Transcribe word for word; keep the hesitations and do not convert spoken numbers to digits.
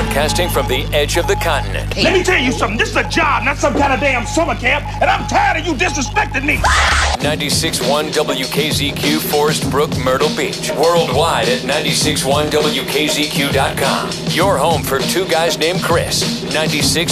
Broadcasting from the edge of the continent. Let me tell you something. This is a job, not some kind of damn summer camp, and I'm tired of you disrespecting me. ninety-six point one W K Z Q, Forest Brook, Myrtle Beach. Worldwide at ninety-six point one W K Z Q dot com. Your home for two guys named Chris. ninety-six